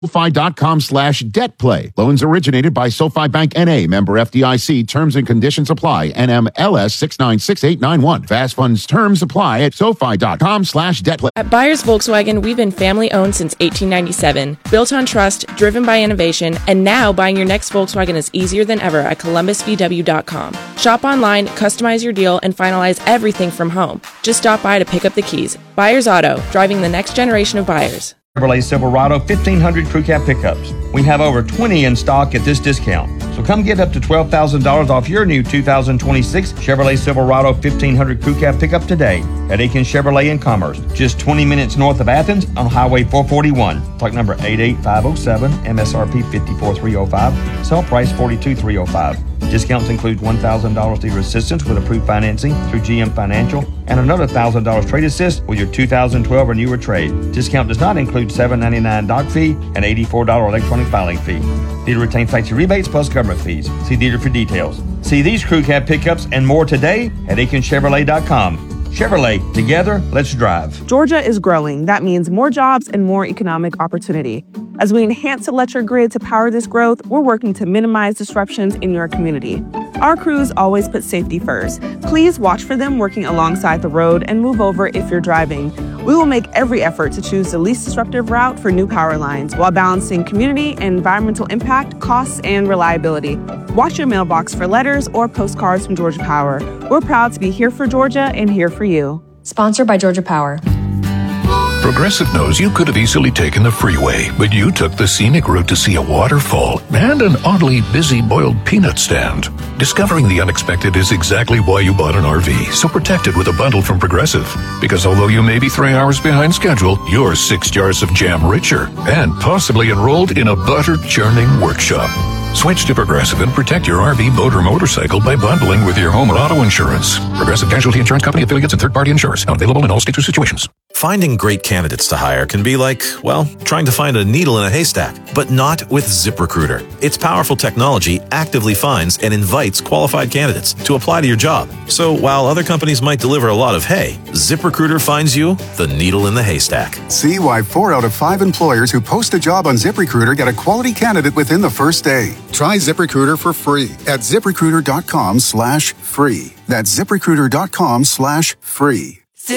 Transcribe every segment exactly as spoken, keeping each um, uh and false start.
SoFi.com slash debt play. Loans originated by SoFi Bank N A, member F D I C. Terms and conditions apply. N M L S six nine six eight nine one. Fast funds terms apply at SoFi.com slash debt play. At Byers Volkswagen, we've been family owned since eighteen ninety-seven. Built on trust, driven by innovation, and now buying your next Volkswagen is easier than ever at Columbus V W dot com. Shop online, customize your deal, and finalize everything from home. Just stop by to pick up the keys. Byers Auto, driving the next generation of buyers. Chevrolet Silverado fifteen hundred Crew Cab pickups. We have over twenty in stock at this discount. So come get up to twelve thousand dollars off your new two thousand twenty-six Chevrolet Silverado fifteen hundred Crew Cab pickup today at Aiken Chevrolet in Commerce, just twenty minutes north of Athens on Highway four forty-one. Stock number eight eight five oh seven, M S R P five four three oh five, sell price forty-two three oh five. Discounts include one thousand dollars dealer assistance with approved financing through G M Financial and another one thousand dollars trade assist with your two thousand twelve or newer trade. Discount does not include seven dollars and ninety-nine cents doc fee and eighty-four dollars electronic filing fee. Dealer retains factory rebates plus government fees. See dealer for details. See these Crew Cab pickups and more today at Aiken Chevrolet dot com. Chevrolet, together, let's drive. Georgia is growing. That means more jobs and more economic opportunity. As we enhance electric grid to power this growth, we're working to minimize disruptions in your community. Our crews always put safety first. Please watch for them working alongside the road and move over if you're driving. We will make every effort to choose the least disruptive route for new power lines while balancing community and environmental impact, costs, and reliability. Watch your mailbox for letters or postcards from Georgia Power. We're proud to be here for Georgia and here for you. Sponsored by Georgia Power. Progressive knows you could have easily taken the freeway, but you took the scenic route to see a waterfall and an oddly busy boiled peanut stand. Discovering the unexpected is exactly why you bought an R V, so protect it with a bundle from Progressive. Because although you may be three hours behind schedule, you're six jars of jam richer and possibly enrolled in a butter churning workshop. Switch to Progressive and protect your R V, boat, or motorcycle by bundling with your home and auto insurance. Progressive Casualty Insurance Company, affiliates, and third-party insurers. Not available in all states or situations. Finding great candidates to hire can be like, well, trying to find a needle in a haystack, but not with ZipRecruiter. Its powerful technology actively finds and invites qualified candidates to apply to your job. So while other companies might deliver a lot of hay, ZipRecruiter finds you the needle in the haystack. See why four out of five employers who post a job on ZipRecruiter get a quality candidate within the first day. Try ZipRecruiter for free at ZipRecruiter.com slash free. That's ZipRecruiter.com slash free.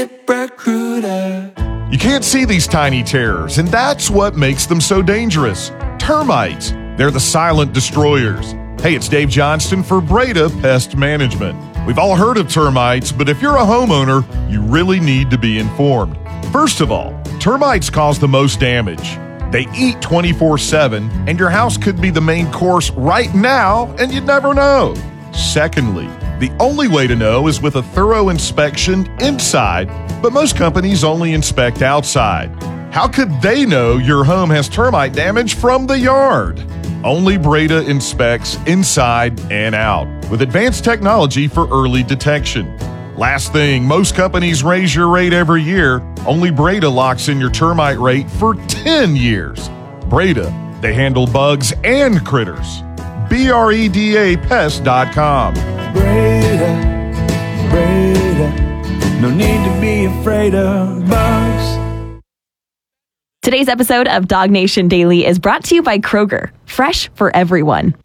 ZipRecruiter. You can't see these tiny terrors, and that's what makes them so dangerous. Termites. They're the silent destroyers. Hey, it's Dave Johnston for Breda Pest Management. We've all heard of termites, but if you're a homeowner, you really need to be informed. First of all, termites cause the most damage. They eat twenty-four seven, and your house could be the main course right now, and you'd never know. Secondly, the only way to know is with a thorough inspection inside, but most companies only inspect outside. How could they know your home has termite damage from the yard? Only Breda inspects inside and out with advanced technology for early detection. Last thing, most companies raise your rate every year. Only Breda locks in your termite rate for ten years. Breda, they handle bugs and critters. B R E D A pest dot com. Breda, Breda, no need to be afraid of bugs. Today's episode of Dog Nation Daily is brought to you by Kroger, fresh for everyone.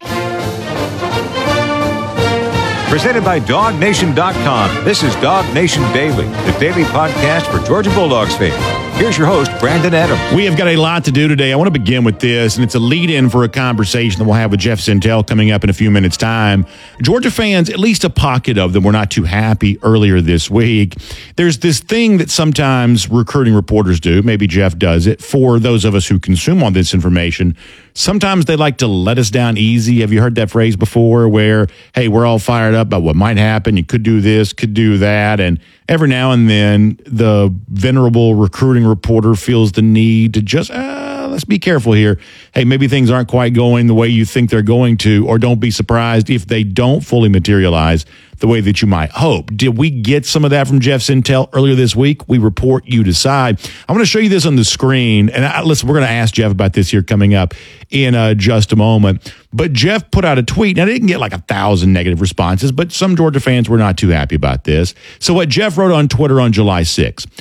Presented by Dog Nation dot com. This is Dog Nation Daily, the daily podcast for Georgia Bulldogs fans. Here's your host, Brandon Adams. We have got a lot to do today. I want to begin with this, and it's a lead-in for a conversation that we'll have with Jeff Sentell coming up in a few minutes' time. Georgia fans, at least a pocket of them, were not too happy earlier this week. There's this thing that sometimes recruiting reporters do, maybe Jeff does it, for those of us who consume all this information. Sometimes they like to let us down easy. Have you heard that phrase before where, hey, we're all fired up about what might happen. You could do this, could do that. And every now and then the venerable recruiting reporter feels the need to just, uh, let's be careful here. Hey, maybe things aren't quite going the way you think they're going to, or don't be surprised if they don't fully materialize the way that you might hope. Did we get some of that from Jeff Sentell earlier this week? We report, you decide. I'm going to show you this on the screen. And I, listen, we're going to ask Jeff about this here coming up in uh, just a moment. But Jeff put out a tweet. Now, they didn't get like a thousand negative responses, but some Georgia fans were not too happy about this. So what Jeff wrote on Twitter on July sixth,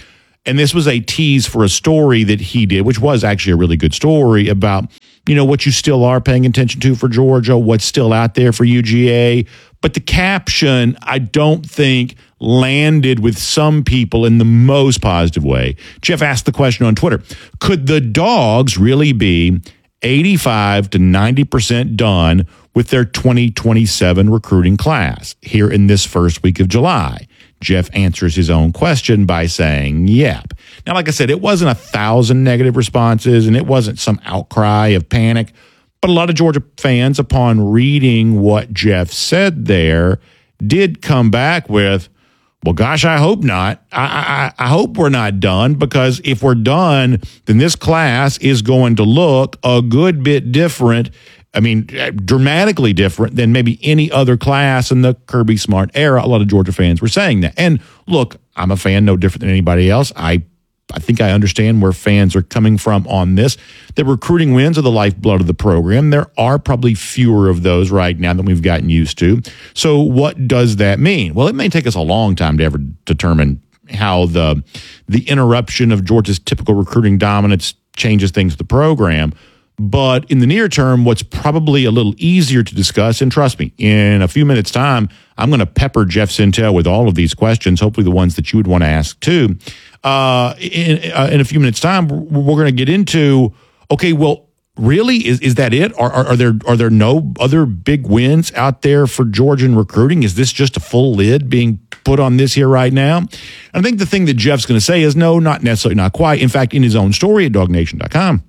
And this was a tease for a story that he did, which was actually a really good story about, you know, what you still are paying attention to for Georgia, what's still out there for U G A. But the caption, I don't think, landed with some people in the most positive way. Jeff asked the question on Twitter, could the Dogs really be eighty-five to ninety percent done with their twenty twenty-seven recruiting class here in this first week of July? Jeff answers his own question by saying, yep. Now, like I said, it wasn't a thousand negative responses and it wasn't some outcry of panic, but a lot of Georgia fans, upon reading what Jeff said there, did come back with, well, gosh, I hope not. I, I, I hope we're not done, because if we're done, then this class is going to look a good bit different. I mean, dramatically different than maybe any other class in the Kirby Smart era. A lot of Georgia fans were saying that. And look, I'm a fan no different than anybody else. I I think I understand where fans are coming from on this. The recruiting wins are the lifeblood of the program. There are probably fewer of those right now than we've gotten used to. So what does that mean? Well, it may take us a long time to ever determine how the the interruption of Georgia's typical recruiting dominance changes things with the program. But in the near term, what's probably a little easier to discuss, and trust me, in a few minutes' time, I'm going to pepper Jeff Sentell with all of these questions, hopefully the ones that you would want to ask too. Uh, in, uh, in a few minutes' time, we're, we're going to get into, okay, well, really, is is that it? Are, are, are there are there no other big wins out there for Georgian recruiting? Is this just a full lid being put on this here right now? And I think the thing that Jeff's going to say is no, not necessarily, not quite. In fact, in his own story at dog nation dot com,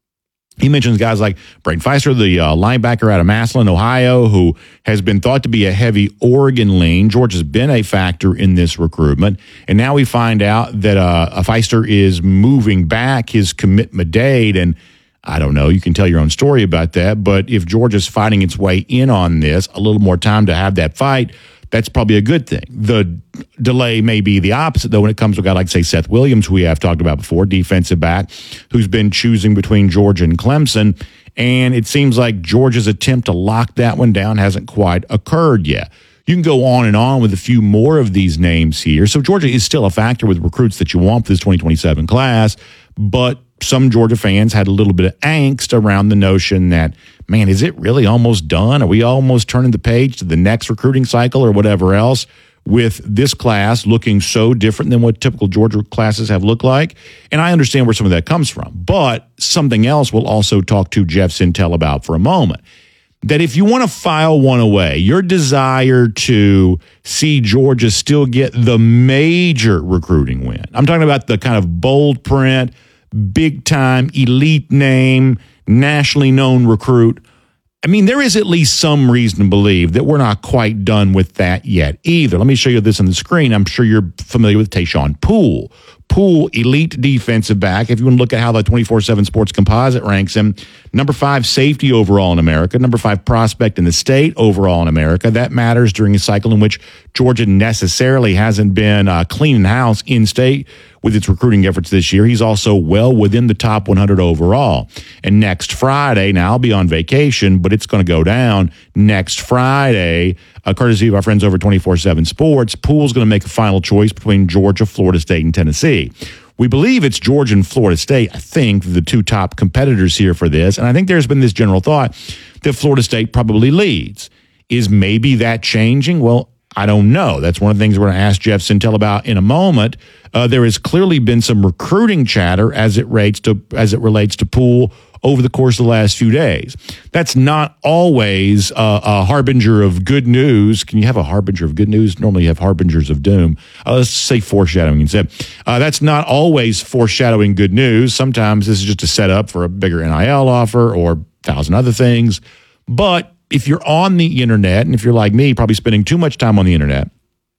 he mentions guys like Braden Feister, the uh, linebacker out of Massillon, Ohio, who has been thought to be a heavy Oregon lean. George has been a factor in this recruitment. And now we find out that uh, Feister is moving back his commitment date. And I don't know, you can tell your own story about that. But if Georgia's fighting its way in on this, a little more time to have that fight, that's probably a good thing. The delay may be the opposite, though, when it comes to a guy like, say, Seth Williams, who we have talked about before, defensive back, who's been choosing between Georgia and Clemson. And it seems like Georgia's attempt to lock that one down hasn't quite occurred yet. You can go on and on with a few more of these names here. So Georgia is still a factor with recruits that you want for this twenty twenty-seven class, but some Georgia fans had a little bit of angst around the notion that, man, is it really almost done? Are we almost turning the page to the next recruiting cycle or whatever else with this class looking so different than what typical Georgia classes have looked like? And I understand where some of that comes from. But something else we'll also talk to Jeff Sentell about for a moment. That if you want to file one away, your desire to see Georgia still get the major recruiting win, I'm talking about the kind of bold print, big time, elite name, nationally known recruit. I mean, there is at least some reason to believe that we're not quite done with that yet either. Let me show you this on the screen. I'm sure you're familiar with Tayshawn Poole. Poole, elite defensive back. If you want to look at how the twenty-four seven Sports Composite ranks him, number five safety overall in America, number five prospect in the state overall in America. That matters during a cycle in which Georgia necessarily hasn't been uh, cleaning house in state with its recruiting efforts this year. He's also well within the top one hundred overall. And next Friday, now I'll be on vacation, but it's going to go down next Friday, uh, courtesy of our friends over twenty-four seven Sports. Poole's going to make a final choice between Georgia, Florida State, and Tennessee. We believe it's Georgia and Florida State, I think, the two top competitors here for this. And I think there's been this general thought that Florida State probably leads. Is maybe that changing? Well, I don't know. That's one of the things we're going to ask Jeff Sentell about in a moment. Uh, there has clearly been some recruiting chatter as it relates to as it relates to Poole over the course of the last few days. That's not always uh, a harbinger of good news. Can you have a harbinger of good news? Normally you have harbingers of doom. Uh, let's say foreshadowing instead. Uh, that's not always foreshadowing good news. Sometimes this is just a setup for a bigger N I L offer or a thousand other things. But if you're on the internet, and if you're like me, probably spending too much time on the internet,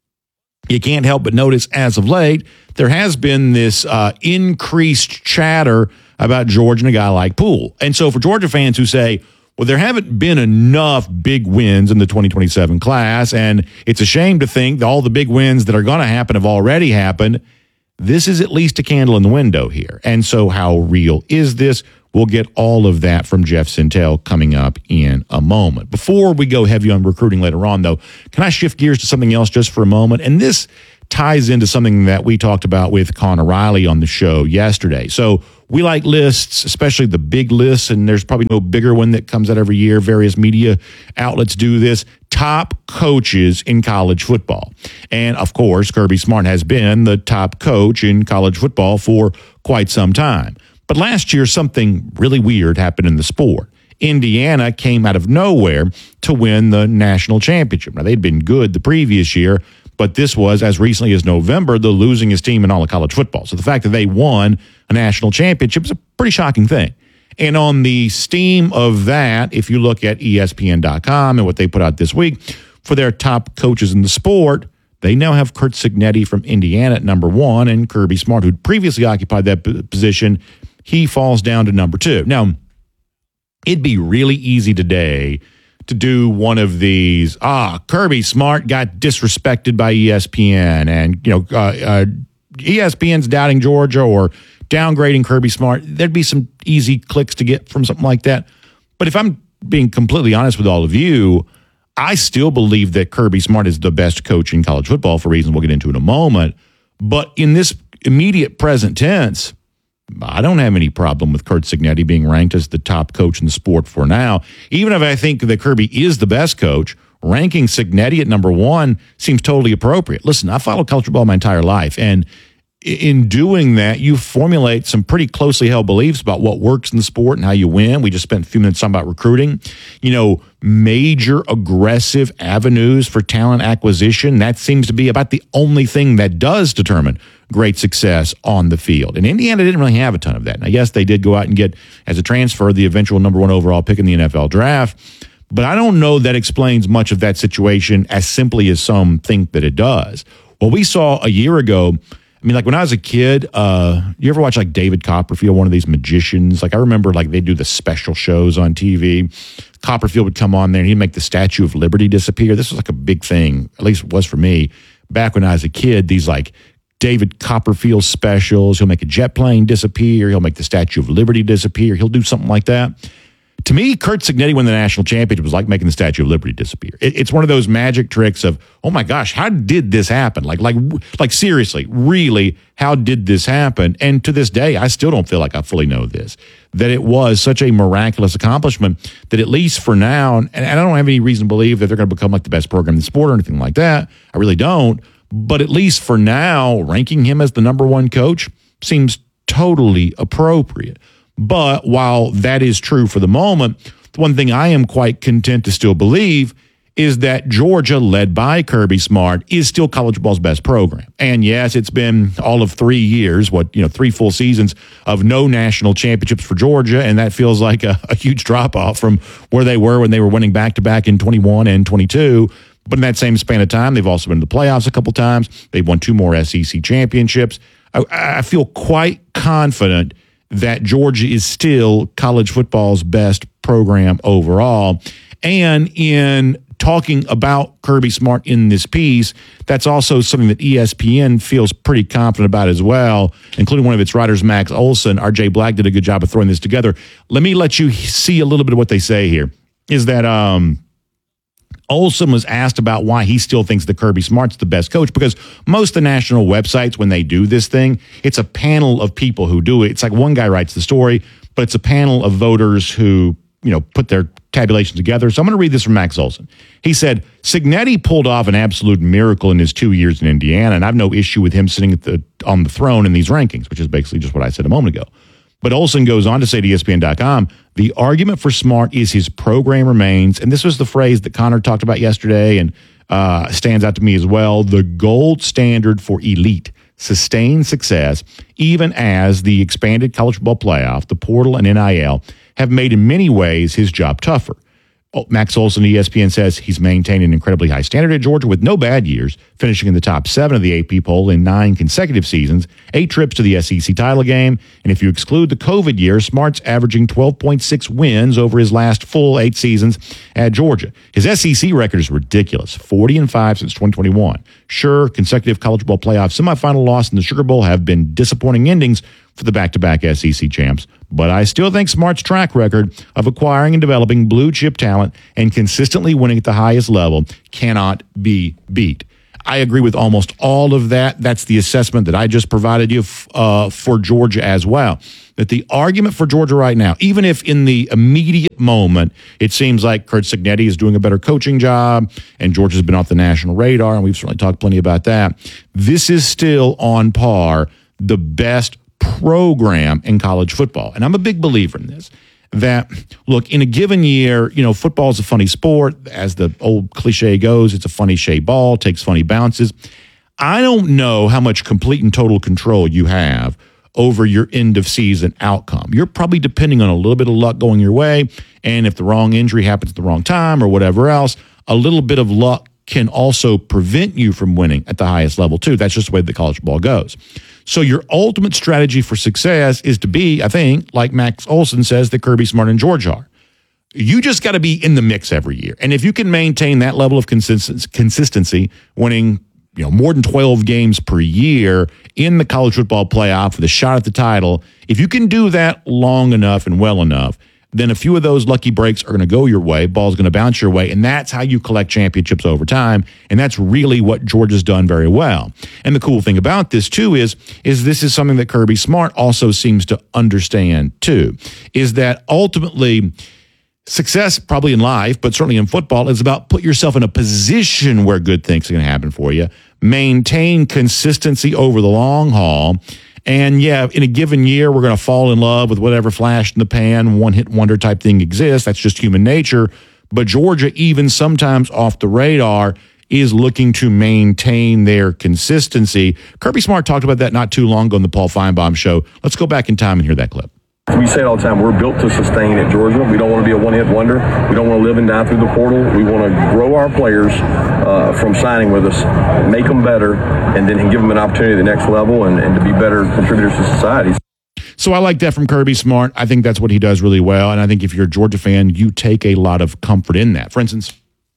you can't help but notice as of late, there has been this uh, increased chatter about Georgia and a guy like Poole. And so for Georgia fans who say, well, there haven't been enough big wins in the twenty twenty-seven class, and it's a shame to think that all the big wins that are going to happen have already happened, this is at least a candle in the window here. And so how real is this? We'll get all of that from Jeff Sentell coming up in a moment. Before we go heavy on recruiting later on, though, can I shift gears to something else just for a moment? And this ties into something that we talked about with Connor Riley on the show yesterday. So we like lists, especially the big lists, and there's probably no bigger one that comes out every year. Various media outlets do this. Top coaches in college football. And, of course, Kirby Smart has been the top coach in college football for quite some time. But last year, something really weird happened in the sport. Indiana came out of nowhere to win the national championship. Now, they'd been good the previous year, but this was, as recently as November, the losingest team in all of college football. So the fact that they won a national championship is a pretty shocking thing. And on the steam of that, if you look at E S P N dot com and what they put out this week, for their top coaches in the sport, they now have Curt Cignetti from Indiana at number one, and Kirby Smart, who previously occupied that position, he falls down to number two. Now, it'd be really easy today to do one of these, ah, Kirby Smart got disrespected by E S P N, and, you know, uh, uh, E S P N's doubting Georgia or downgrading Kirby Smart. There'd be some easy clicks to get from something like that. But if I'm being completely honest with all of you, I still believe that Kirby Smart is the best coach in college football for reasons we'll get into in a moment. But in this immediate present tense, I don't have any problem with Curt Cignetti being ranked as the top coach in the sport for now. Even if I think that Kirby is the best coach, ranking Cignetti at number one seems totally appropriate. Listen, I followed college football my entire life, and in doing that, you formulate some pretty closely held beliefs about what works in the sport and how you win. We just spent a few minutes talking about recruiting. You know, major aggressive avenues for talent acquisition. That seems to be about the only thing that does determine great success on the field. And Indiana didn't really have a ton of that. Now, yes, they did go out and get, as a transfer, the eventual number one overall pick in the N F L draft. But I don't know that explains much of that situation as simply as some think that it does. What we saw a year ago, I mean, like when I was a kid, uh, you ever watch like David Copperfield, one of these magicians? Like I remember like they do the special shows on T V. Copperfield would come on there and he'd make the Statue of Liberty disappear. This was like a big thing, at least it was for me. Back when I was a kid, these like David Copperfield specials, he'll make a jet plane disappear. He'll make the Statue of Liberty disappear. He'll do something like that. To me, Curt Cignetti winning the national championship was like making the Statue of Liberty disappear. It, it's one of those magic tricks of, oh my gosh, how did this happen? Like, like, like seriously, really, how did this happen? And to this day, I still don't feel like I fully know this, that it was such a miraculous accomplishment that at least for now, and I don't have any reason to believe that they're going to become like the best program in the sport or anything like that. I really don't. But at least for now, ranking him as the number one coach seems totally appropriate. But while that is true for the moment, the one thing I am quite content to still believe is that Georgia, led by Kirby Smart, is still college football's best program. And yes, it's been all of three years, what, you know, three full seasons of no national championships for Georgia, and that feels like a, a huge drop-off from where they were when they were winning back-to-back in twenty-one and twenty-two. But in that same span of time, they've also been to the playoffs a couple times. They've won two more S E C championships. I, I feel quite confident that Georgia is still college football's best program overall. And in talking about Kirby Smart in this piece, that's also something that E S P N feels pretty confident about as well, including one of its writers, Max Olson. R J Black did a good job of throwing this together. Let me let you see a little bit of what they say here, is that um, Olson was asked about why he still thinks that Kirby Smart's the best coach, because most of the national websites, when they do this thing, it's a panel of people who do it. It's like one guy writes the story, but it's a panel of voters who, you know, put their tabulation together. So I'm going to read this from Max Olson. He said, Cignetti pulled off an absolute miracle in his two years in Indiana, and I have no issue with him sitting at the on the throne in these rankings, which is basically just what I said a moment ago. But Olson goes on to say to E S P N dot com, the argument for Smart is his program remains, and this was the phrase that Connor talked about yesterday and uh, stands out to me as well, the gold standard for elite, sustained success, even as the expanded college football playoff, the portal, and N I L have made in many ways his job tougher. Max Olson, E S P N, says he's maintained an incredibly high standard at Georgia with no bad years, finishing in the top seven of the A P poll in nine consecutive seasons, eight trips to the S E C title game, and if you exclude the COVID year, Smart's averaging twelve point six wins over his last full eight seasons at Georgia. His S E C record is ridiculous, forty and five since twenty twenty-one. Sure, consecutive college football playoff semifinal loss in the Sugar Bowl have been disappointing endings for the back-to-back S E C champs, but I still think Smart's track record of acquiring and developing blue-chip talent and consistently winning at the highest level cannot be beat. I agree with almost all of that. That's the assessment that I just provided you uh, for Georgia as well. That the argument for Georgia right now, even if in the immediate moment it seems like Curt Cignetti is doing a better coaching job and Georgia's been off the national radar, and we've certainly talked plenty about that, this is still on par the best program in college football. And I'm a big believer in this. That, look, in a given year, you know, football is a funny sport. As the old cliche goes, it's a funny shaped ball, takes funny bounces. I don't know how much complete and total control you have over your end of season outcome. You're probably depending on a little bit of luck going your way. And if the wrong injury happens at the wrong time or whatever else, a little bit of luck can also prevent you from winning at the highest level too. That's just the way the college ball goes. So your ultimate strategy for success is to be, I think, like Max Olson says that Kirby Smart and Georgia are. You just got to be in the mix every year. And if you can maintain that level of consistency, winning, you know, more than twelve games per year in the college football playoff with a shot at the title, if you can do that long enough and well enough, then a few of those lucky breaks are going to go your way. Ball's going to bounce your way, and that's how you collect championships over time. And that's really what Georgia's done very well. And the cool thing about this too is, is this is something that Kirby Smart also seems to understand too, is that ultimately success probably in life, but certainly in football, is about put yourself in a position where good things are going to happen for you. Maintain consistency over the long haul. And yeah, in a given year, we're going to fall in love with whatever flash in the pan, one-hit wonder type thing exists. That's just human nature. But Georgia, even sometimes off the radar, is looking to maintain their consistency. Kirby Smart talked about that not too long ago on the Paul Feinbaum show. Let's go back in time and hear that clip. We say it all the time, we're built to sustain at Georgia. We don't want to be a one-hit wonder. We don't want to live and die through the portal. We want to grow our players uh, from signing with us, make them better, and then give them an opportunity at the next level and, and to be better contributors to society. So I like that from Kirby Smart. I think that's what he does really well. And I think if you're a Georgia fan, you take a lot of comfort in that. For instance,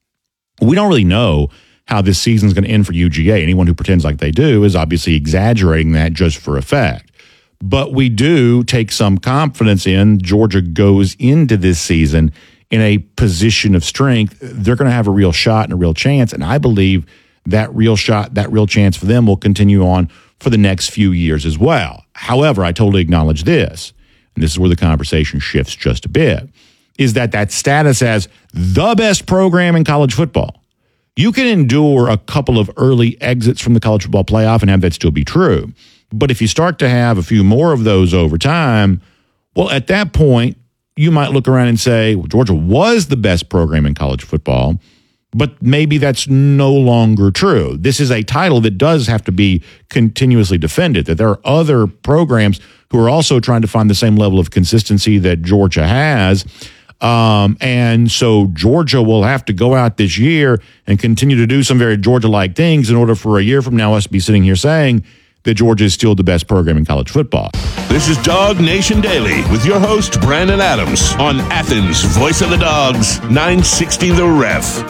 we don't really know how this season is going to end for U G A. Anyone who pretends like they do is obviously exaggerating that just for effect. But we do take some confidence in Georgia goes into this season in a position of strength. They're going to have a real shot and a real chance. And I believe that real shot, that real chance for them will continue on for the next few years as well. However, I totally acknowledge this, and this is where the conversation shifts just a bit, is that that status as the best program in college football, you can endure a couple of early exits from the college football playoff and have that still be true. But if you start to have a few more of those over time, well, at that point, you might look around and say, well, Georgia was the best program in college football, but maybe that's no longer true. This is a title that does have to be continuously defended, that there are other programs who are also trying to find the same level of consistency that Georgia has. Um, and so Georgia will have to go out this year and continue to do some very Georgia-like things in order for a year from now us to be sitting here saying that Georgia is still the best program in college football. This is Dog Nation Daily with your host, Brandon Adams, on Athens' Voice of the Dogs, nine sixty The Ref.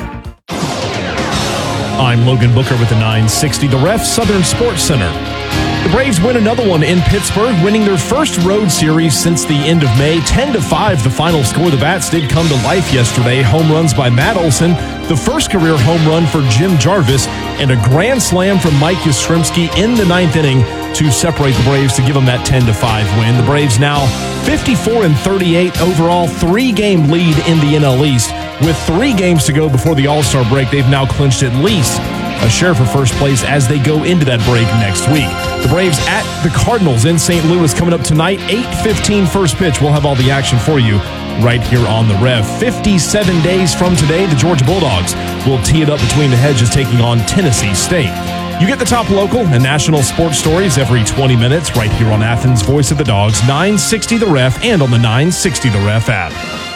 I'm Logan Booker with the nine sixty The Ref Southern Sports Center. The Braves win another one in Pittsburgh, winning their first road series since the end of May. ten to five, the final score. The Bats did come to life yesterday. Home runs by Matt Olson, the first career home run for Jim Jarvis, and a grand slam from Mike Yastrzemski in the ninth inning to separate the Braves to give them that ten to five win. The Braves now fifty-four and thirty-eight overall, three-game lead in the N L East. With three games to go before the All-Star break, they've now clinched at least a share for first place as they go into that break next week. The Braves at the Cardinals in Saint Louis coming up tonight, eight fifteen first pitch. We'll have all the action for you right here on the Rev. fifty-seven days from today, the Georgia Bulldogs will tee it up between the hedges taking on Tennessee State. You get the top local and national sports stories every twenty minutes right here on Athens' Voice of the Dogs, nine sixty The Ref, and on the nine sixty The Ref app.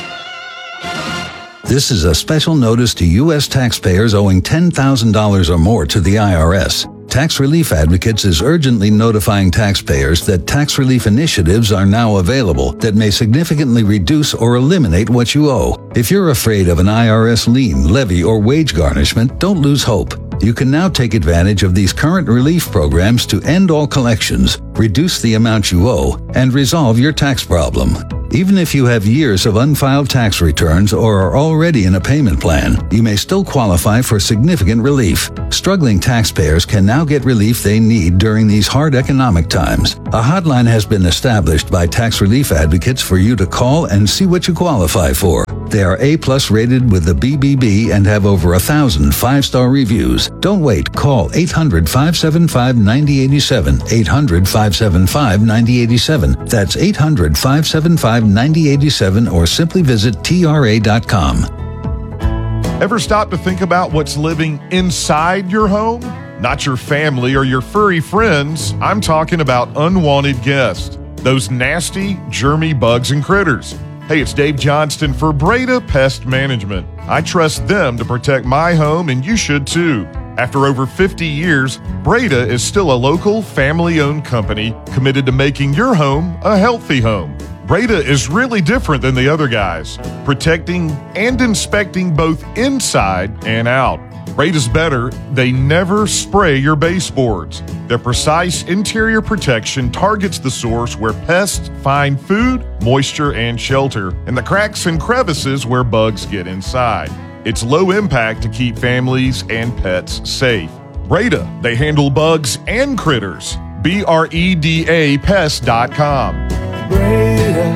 This is a special notice to U S taxpayers owing ten thousand dollars or more to the I R S. Tax Relief Advocates is urgently notifying taxpayers that tax relief initiatives are now available that may significantly reduce or eliminate what you owe. If you're afraid of an I R S lien, levy, or wage garnishment, don't lose hope. You can now take advantage of these current relief programs to end all collections, reduce the amount you owe, and resolve your tax problem. Even if you have years of unfiled tax returns or are already in a payment plan, you may still qualify for significant relief. Struggling taxpayers can now get relief they need during these hard economic times. A hotline has been established by tax relief advocates for you to call and see what you qualify for. They are A-plus rated with the B B B and have over a thousand five-star reviews. Don't wait. Call eight hundred, five seven five, nine zero eight seven, eight hundred, five seven five, nine zero eight seven. That's eight hundred, five seven five, nine zero eight seven or simply visit T R A dot com. Ever stop to think about what's living inside your home? Not your family or your furry friends. I'm talking about unwanted guests. Those nasty, germy bugs and critters. Hey, it's Dave Johnston for Breda Pest Management. I trust them to protect my home, and you should too. After over fifty years, Breda is still a local, family-owned company committed to making your home a healthy home. Breda is really different than the other guys, protecting and inspecting both inside and out. Breda's better. They never spray your baseboards. Their precise interior protection targets the source where pests find food, moisture, and shelter, and the cracks and crevices where bugs get inside. It's low impact to keep families and pets safe. Breda, they handle bugs and critters. B R E D A pest dot com. Breda,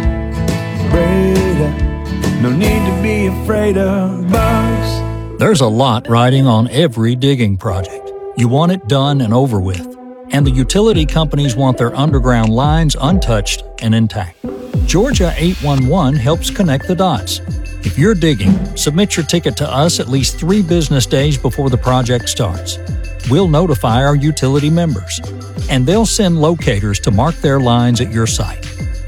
Breda, no need to be afraid of bugs. There's a lot riding on every digging project. You want it done and over with. And the utility companies want their underground lines untouched and intact. Georgia eight one one helps connect the dots. If you're digging, submit your ticket to us at least three business days before the project starts. We'll notify our utility members, and they'll send locators to mark their lines at your site.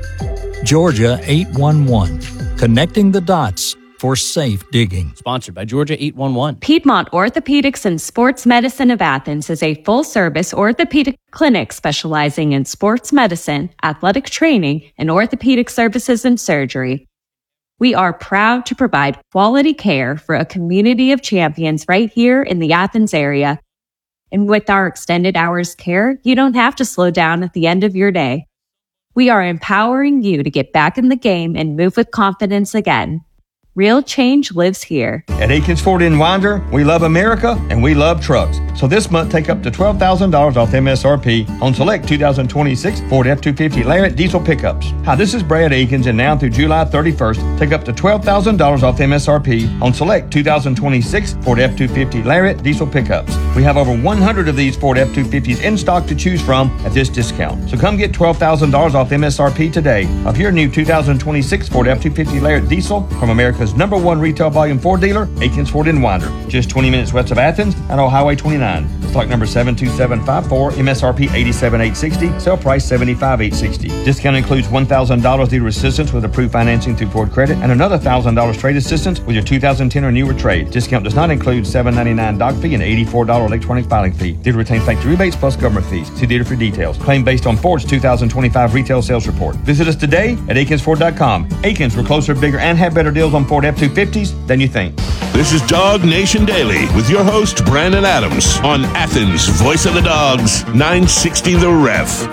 Georgia eight one one, connecting the dots for safe digging. Sponsored by Georgia eight one one. Piedmont Orthopedics and Sports Medicine of Athens is a full-service orthopedic clinic specializing in sports medicine, athletic training, and orthopedic services and surgery. We are proud to provide quality care for a community of champions right here in the Athens area. And with our extended hours care, you don't have to slow down at the end of your day. We are empowering you to get back in the game and move with confidence again. Real change lives here. At Akins Ford in Winder, we love America and we love trucks. So this month, take up to twelve thousand dollars off M S R P on select two thousand twenty-six Ford F two fifty Lariat diesel pickups. Hi, this is Brad Akins, and now through July thirty-first, take up to twelve thousand dollars off M S R P on select two thousand twenty-six Ford F two fifty Lariat diesel pickups. We have over one hundred of these Ford F two fifties in stock to choose from at this discount. So come get twelve thousand dollars off M S R P today of your new two thousand twenty-six Ford F two fifty Lariat diesel from America's number one retail volume Ford dealer, Akins Ford in Winder, just twenty minutes west of Athens and on Highway twenty-nine. Stock number seven two seven five four, M S R P eighty-seven thousand eight hundred sixty dollars, sale price seventy-five thousand eight hundred sixty dollars. Discount includes one thousand dollars dealer assistance with approved financing through Ford Credit and another one thousand dollars trade assistance with your two thousand ten or newer trade. Discount does not include seven dollars and ninety-nine cents doc fee and eighty-four dollars electronic filing fee. Dealer retains factory rebates plus government fees. See dealer for details. Claim based on Ford's two thousand twenty-five retail sales report. Visit us today at Akins Ford dot com. Akins, we're closer, bigger, and have better deals on Ford F two fifties than you think. This is Dog Nation Daily with your host, Brandon Adams, on Athens' Voice of the Dogs, nine sixty The Ref.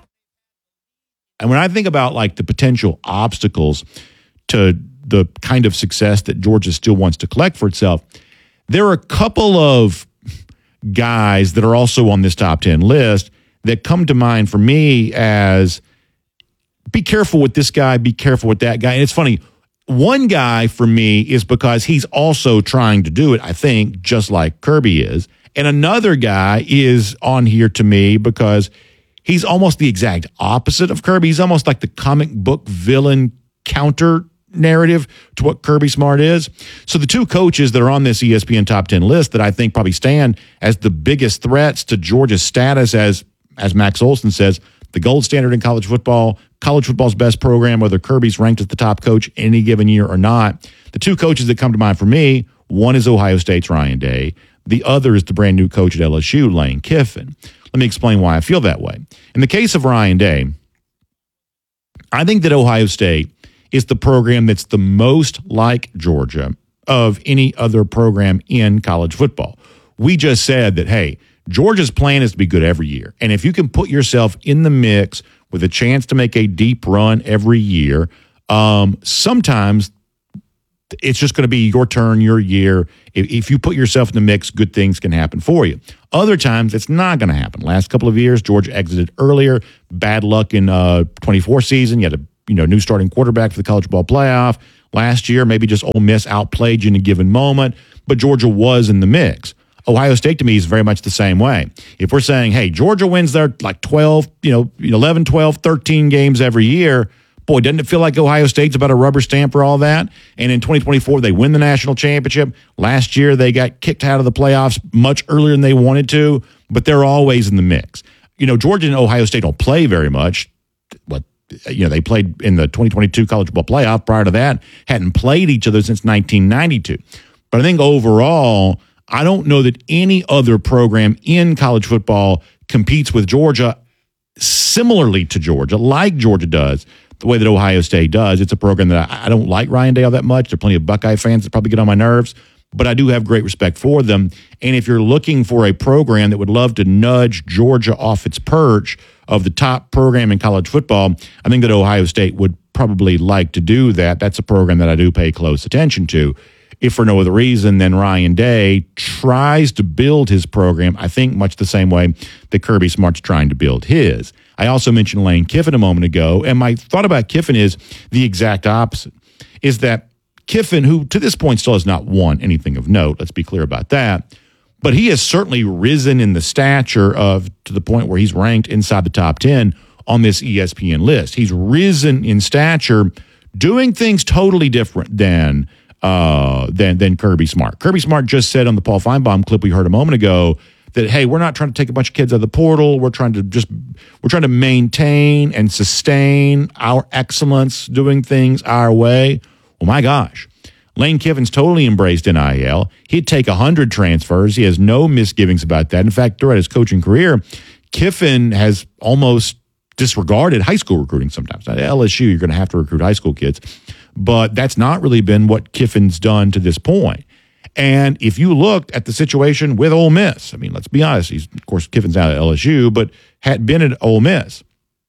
And when I think about like the potential obstacles to the kind of success that Georgia still wants to collect for itself, there are a couple of guys that are also on this top ten list that come to mind for me as be careful with this guy, be careful with that guy. And it's funny, one guy for me is because he's also trying to do it, I think, just like Kirby is. And another guy is on here to me because he's almost the exact opposite of Kirby. He's almost like the comic book villain counter narrative to what Kirby Smart is. So the two coaches that are on this E S P N top ten list that I think probably stand as the biggest threats to Georgia's status as, as Max Olson says, the gold standard in college football, college football's best program, whether Kirby's ranked as the top coach any given year or not. The two coaches that come to mind for me, one is Ohio State's Ryan Day. The other is the brand new coach at L S U, Lane Kiffin. Let me explain why I feel that way. In the case of Ryan Day, I think that Ohio State is the program that's the most like Georgia of any other program in college football. We just said that, hey, Georgia's plan is to be good every year. And if you can put yourself in the mix with a chance to make a deep run every year, Um, sometimes it's just going to be your turn, your year. If, if you put yourself in the mix, good things can happen for you. Other times, it's not going to happen. Last couple of years, Georgia exited earlier. Bad luck in uh twenty-four season. You had a you know new starting quarterback for the college football playoff. Last year, maybe just Ole Miss outplayed you in a given moment, but Georgia was in the mix. Ohio State, to me, is very much the same way. If we're saying, hey, Georgia wins their like twelve, you know, eleven, twelve, thirteen games every year, boy, doesn't it feel like Ohio State's about a rubber stamp for all that? And in twenty twenty-four, they win the national championship. Last year, they got kicked out of the playoffs much earlier than they wanted to, but they're always in the mix. You know, Georgia and Ohio State don't play very much. What you know, they played in the twenty twenty-two college football playoff. Prior to that, hadn't played each other since nineteen ninety-two. But I think overall, I don't know that any other program in college football competes with Georgia similarly to Georgia, like Georgia does, the way that Ohio State does. It's a program that I, I don't like Ryan Day all that much. There are plenty of Buckeye fans that probably get on my nerves, but I do have great respect for them. And if you're looking for a program that would love to nudge Georgia off its perch of the top program in college football, I think that Ohio State would probably like to do that. That's a program that I do pay close attention to. If for no other reason than Ryan Day tries to build his program, I think much the same way that Kirby Smart's trying to build his. I also mentioned Lane Kiffin a moment ago, and my thought about Kiffin is the exact opposite, is that Kiffin, who to this point still has not won anything of note, let's be clear about that, but he has certainly risen in the stature of to the point where he's ranked inside the top ten on this E S P N list. He's risen in stature, doing things totally different than uh, than than Kirby Smart. Kirby Smart just said on the Paul Feinbaum clip we heard a moment ago that, hey, we're not trying to take a bunch of kids out of the portal. We're trying to just we're trying to maintain and sustain our excellence, doing things our way. Well, my gosh. Lane Kiffin's totally embraced N I L. He'd take one hundred transfers. He has no misgivings about that. In fact, throughout his coaching career, Kiffin has almost disregarded high school recruiting sometimes. At L S U, you're going to have to recruit high school kids. But that's not really been what Kiffin's done to this point. And if you looked at the situation with Ole Miss, I mean, let's be honest. He's, of course, Kiffin's out at L S U, but had been at Ole Miss.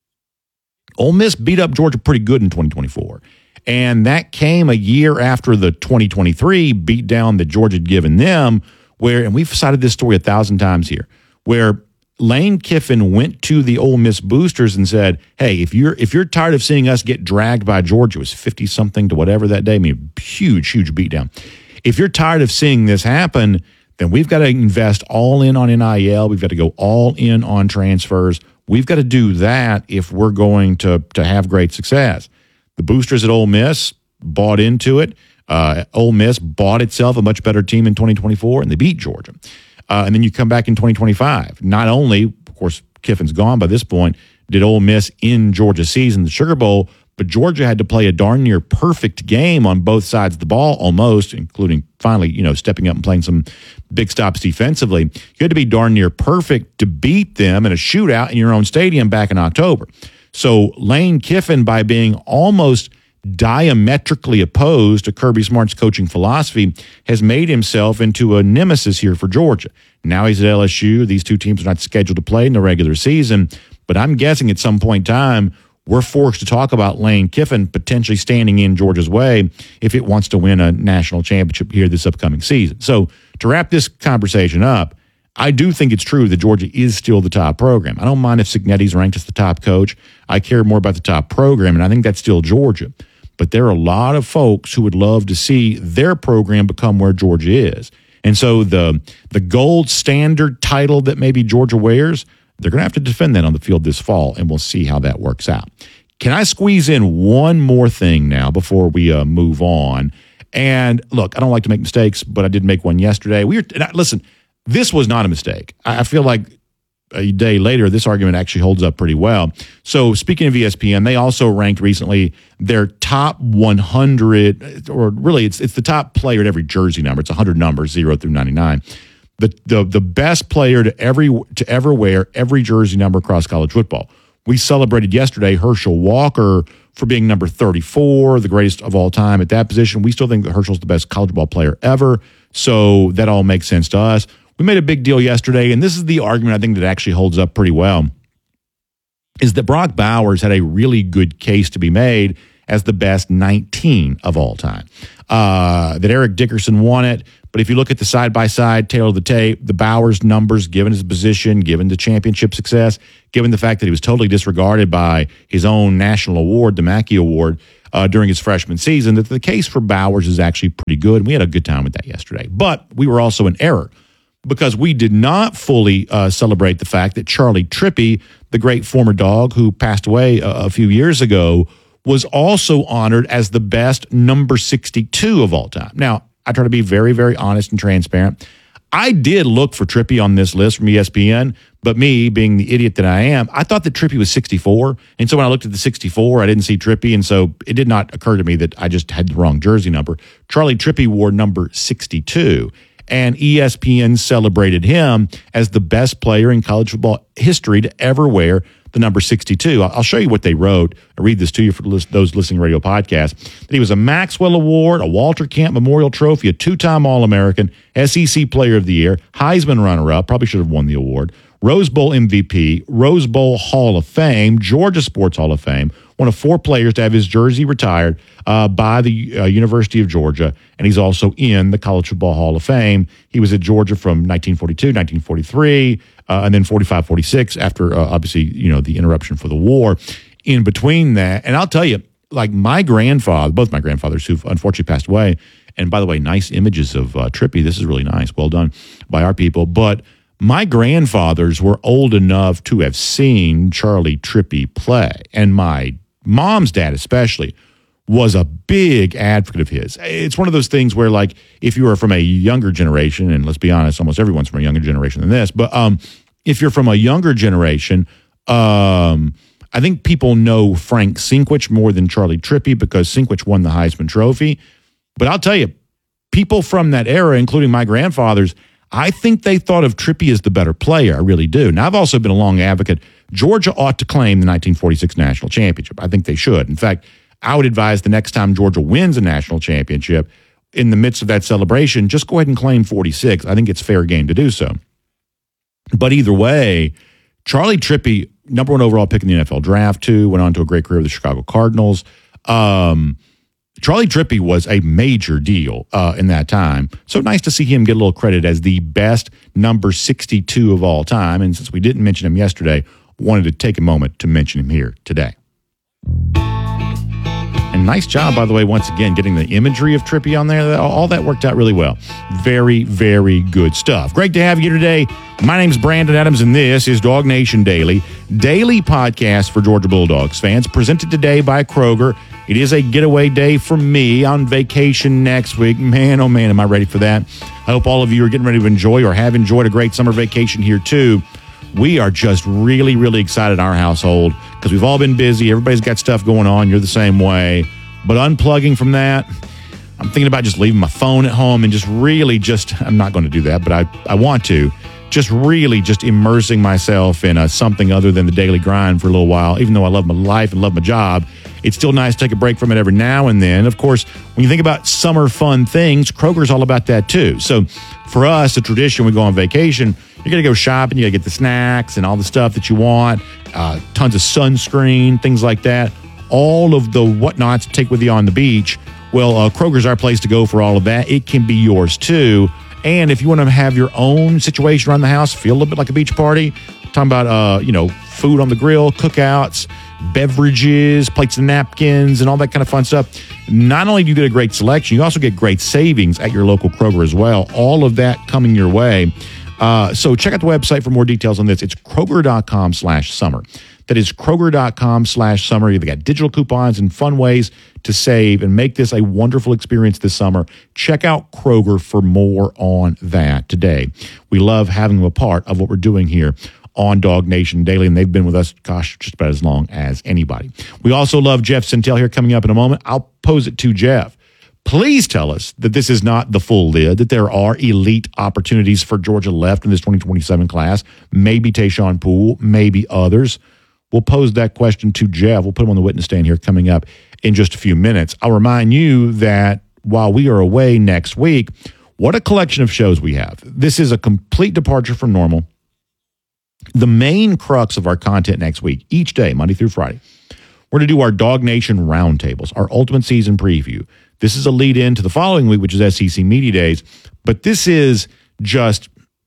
Ole Miss beat up Georgia pretty good in twenty twenty-four. And that came a year after the twenty twenty-three beatdown that Georgia had given them, where, and we've cited this story a thousand times here, where Lane Kiffin went to the Ole Miss boosters and said, hey, if you're if you're tired of seeing us get dragged by Georgia, it was fifty-something to whatever that day, I mean, huge, huge beatdown. If you're tired of seeing this happen, then we've got to invest all in on N I L. We've got to go all in on transfers. We've got to do that if we're going to, to have great success. The boosters at Ole Miss bought into it. Uh, Ole Miss bought itself a much better team in twenty twenty-four, and they beat Georgia. Uh, and then you come back in twenty twenty-five. Not only, of course, Kiffin's gone by this point, did Ole Miss in Georgia season the Sugar Bowl, but Georgia had to play a darn near perfect game on both sides of the ball, almost, including finally, you know, stepping up and playing some big stops defensively. You had to be darn near perfect to beat them in a shootout in your own stadium back in October. So Lane Kiffin, by being almost diametrically opposed to Kirby Smart's coaching philosophy, has made himself into a nemesis here for Georgia. Now he's at L S U. These two teams are not scheduled to play in the regular season, but I'm guessing at some point in time, we're forced to talk about Lane Kiffin potentially standing in Georgia's way if it wants to win a national championship here this upcoming season. So to wrap this conversation up, I do think it's true that Georgia is still the top program. I don't mind if Cignetti's ranked as the top coach. I care more about the top program, and I think that's still Georgia. But there are a lot of folks who would love to see their program become where Georgia is. And so the the gold standard title that maybe Georgia wears, they're going to have to defend that on the field this fall, and we'll see how that works out. Can I squeeze in one more thing now before we uh, move on? And look, I don't like to make mistakes, but I did make one yesterday. We were, and I, listen, this was not a mistake. I feel like a day later, this argument actually holds up pretty well. So speaking of E S P N, they also ranked recently their top one hundred, or really it's it's the top player at every jersey number. It's one hundred numbers, zero through ninety-nine. The the the best player to every to ever wear every jersey number across college football. We celebrated yesterday Herschel Walker for being number thirty-four, the greatest of all time at that position. We still think that Herschel's the best college ball player ever, so that all makes sense to us. We made a big deal yesterday, and this is the argument I think that actually holds up pretty well, is that Brock Bowers had a really good case to be made as the best nineteen of all time. Uh, that Eric Dickerson won it. But if you look at the side-by-side, tail of the tape, the Bowers numbers, given his position, given the championship success, given the fact that he was totally disregarded by his own national award, the Mackey Award, uh, during his freshman season, that the case for Bowers is actually pretty good. And we had a good time with that yesterday. But we were also in error because we did not fully uh, celebrate the fact that Charlie Trippi, the great former dog who passed away a, a few years ago, was also honored as the best number sixty-two of all time. Now, I try to be very, very honest and transparent. I did look for Trippi on this list from E S P N, but me, being the idiot that I am, I thought that Trippi was sixty-four. And so when I looked at the sixty-four, I didn't see Trippi. And so it did not occur to me that I just had the wrong jersey number. Charlie Trippi wore number sixty-two. And E S P N celebrated him as the best player in college football history to ever wear the number sixty-two. I'll show you what they wrote. I'll read this to you for those listening radio podcasts. That he was a Maxwell Award, a Walter Camp Memorial Trophy, a two-time All-American, S E C Player of the Year, Heisman runner-up, probably should have won the award, Rose Bowl M V P, Rose Bowl Hall of Fame, Georgia Sports Hall of Fame, one of four players to have his jersey retired uh, by the uh, University of Georgia, and he's also in the College Football Hall of Fame. He was at Georgia from nineteen forty-two, nineteen forty-three, uh, and then forty-five, forty-six after, uh, obviously, you know, the interruption for the war. In between that, and I'll tell you, like my grandfather, both my grandfathers who've unfortunately passed away, and by the way, nice images of uh, Trippi. This is really nice. Well done by our people. But my grandfathers were old enough to have seen Charlie Trippi play, and my mom's dad especially was a big advocate of his. It's one of those things where, like, if you are from a younger generation, and let's be honest, almost everyone's from a younger generation than this, but um, if you're from a younger generation, um, I think people know Frank Sinkwich more than Charlie Trippi because Sinkwich won the Heisman Trophy. But I'll tell you, people from that era, including my grandfathers, I think they thought of Trippi as the better player. I really do. Now, I've also been a long advocate. Georgia ought to claim the nineteen forty-six national championship. I think they should. In fact, I would advise the next time Georgia wins a national championship, in the midst of that celebration, just go ahead and claim forty-six. I think it's fair game to do so. But either way, Charlie Trippi, number one overall pick in the N F L draft, too, went on to a great career with the Chicago Cardinals. Um, Charlie Trippi was a major deal uh, in that time. So nice to see him get a little credit as the best number sixty-two of all time. And since we didn't mention him yesterday, wanted to take a moment to mention him here today. And nice job, by the way, once again, getting the imagery of Trippi on there. All that worked out really well. Very, very good stuff. Great to have you here today. My name's Brandon Adams, and this is Dog Nation Daily, daily podcast for Georgia Bulldogs fans, presented today by Kroger. It is a getaway day for me on vacation next week. Man, oh man, am I ready for that. I hope all of you are getting ready to enjoy or have enjoyed a great summer vacation here too. We are just really, really excited in our household because we've all been busy. Everybody's got stuff going on. You're the same way. But unplugging from that, I'm thinking about just leaving my phone at home and just really just, I'm not going to do that, but I, I want to, just really just immersing myself in a, something other than the daily grind for a little while. Even though I love my life and love my job, it's still nice to take a break from it every now and then. Of course, when you think about summer fun things, Kroger's all about that too. So for us, the tradition, we go on vacation, you're going to go shopping, you got to get the snacks and all the stuff that you want, uh, tons of sunscreen, things like that. All of the whatnots to take with you on the beach. Well, uh, Kroger's our place to go for all of that. It can be yours too. And if you want to have your own situation around the house, feel a little bit like a beach party, talking about, uh, you know, food on the grill, cookouts, beverages, plates and napkins, and all that kind of fun stuff. Not only do you get a great selection, you also get great savings at your local Kroger as well. All of that coming your way. Uh, so check out the website for more details on this. It's Kroger.com slash summer. That is Kroger.com slash summer. You've got digital coupons and fun ways to save and make this a wonderful experience this summer. Check out Kroger for more on that today. We love having them a part of what we're doing here on Dog Nation Daily, and they've been with us, gosh, just about as long as anybody. We also love Jeff Sentell here coming up in a moment. I'll pose it to Jeff. Please tell us that this is not the full lid, that there are elite opportunities for Georgia left in this twenty twenty-seven class. Maybe Tayshaun Poole, maybe others. We'll pose that question to Jeff. We'll put him on the witness stand here coming up in just a few minutes. I'll remind you that while we are away next week, what a collection of shows we have. This is a complete departure from normal. The main crux of our content next week, each day, Monday through Friday, we're going to do our Dog Nation Roundtables, our ultimate season preview. This is a lead in to the following week, which is S E C Media Days. But this is just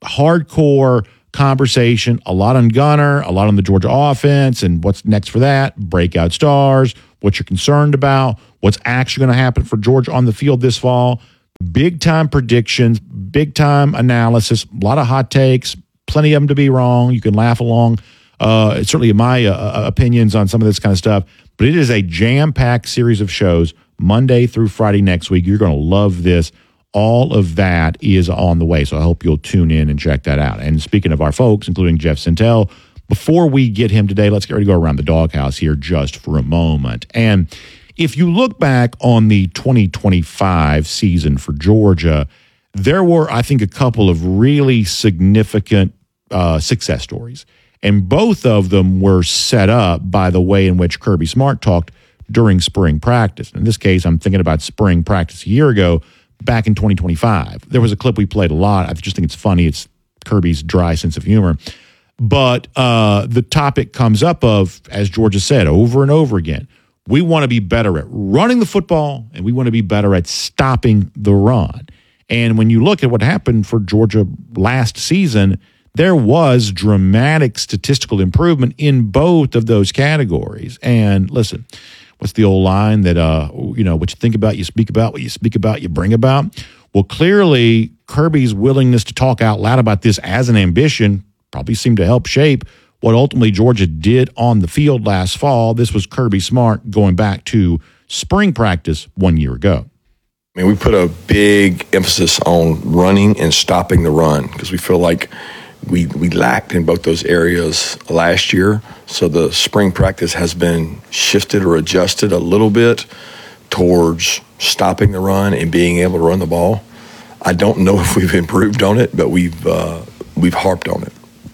hardcore conversation, a lot on Gunner, a lot on the Georgia offense and what's next for that, breakout stars, what you're concerned about, what's actually going to happen for Georgia on the field this fall, big-time predictions, big-time analysis, a lot of hot takes, plenty of them to be wrong. You can laugh along. Uh, certainly my uh, opinions on some of this kind of stuff, but it is a jam-packed series of shows Monday through Friday next week. You're going to love this. All of that is on the way, so I hope you'll tune in and check that out. And speaking of our folks, including Jeff Sentell, before we get him today, let's get ready to go around the doghouse here just for a moment. And if you look back on the twenty twenty-five season for Georgia, there were, I think, a couple of really significant uh, success stories. And both of them were set up by the way in which Kirby Smart talked during spring practice. In this case, I'm thinking about spring practice a year ago, back in twenty twenty-five. There was a clip we played a lot. I just think it's funny. It's Kirby's dry sense of humor. But uh, the topic comes up of, as Georgia said over and over again, we want to be better at running the football, and we want to be better at stopping the run. And when you look at what happened for Georgia last season, there was dramatic statistical improvement in both of those categories. And listen, what's the old line that, uh, you know, what you think about, you speak about, what you speak about, you bring about? Well, clearly, Kirby's willingness to talk out loud about this as an ambition probably seemed to help shape what ultimately Georgia did on the field last fall. This was Kirby Smart going back to spring practice one year ago. I mean, we put a big emphasis on running and stopping the run because we feel like we we lacked in both those areas last year. So the spring practice has been shifted or adjusted a little bit towards stopping the run and being able to run the ball. I don't know if we've improved on it, but we've uh, we've harped on it.